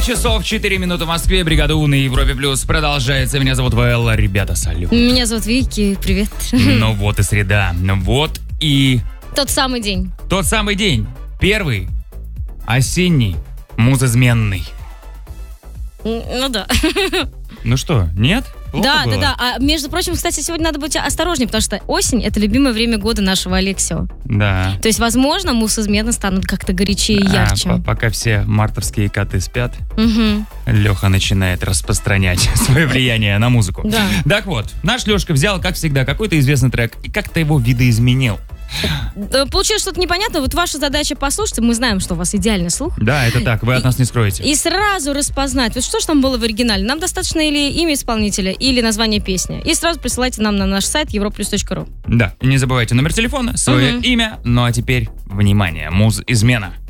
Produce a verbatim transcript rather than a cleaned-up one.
часов четыре минуты в Москве. Бригада У на Европе Плюс продолжается. Меня зовут Вэлла. Ребята, салют. Меня зовут Вики. Привет. Ну вот и среда. Ну вот и... Тот самый день. Тот самый день. Первый. Осенний. Музызменный. Ну да. Ну что, нет? Плохо да, было? да, да. А между прочим, кстати, сегодня надо быть осторожнее, потому что осень — это любимое время года нашего Алексио. Да. То есть, возможно, муз-измены станут как-то горячее и А, ярче. по- пока все мартовские коты спят, Угу. Леха начинает распространять свое влияние на музыку. Да. Так вот, наш Лешка взял, как всегда, какой-то известный трек и как-то его видоизменил. Э, Получилось что-то непонятное. Вот ваша задача послушать, мы знаем, что у вас идеальный слух, Да, это так, вы от нас не скроете. и сразу распознать, вот что же там было в оригинале. Нам достаточно или имя исполнителя, или название песни. И сразу присылайте нам на наш сайт европлюс точка ру. Да, и не забывайте номер телефона, свое Мгм. имя. Ну а теперь, внимание, муз-измена.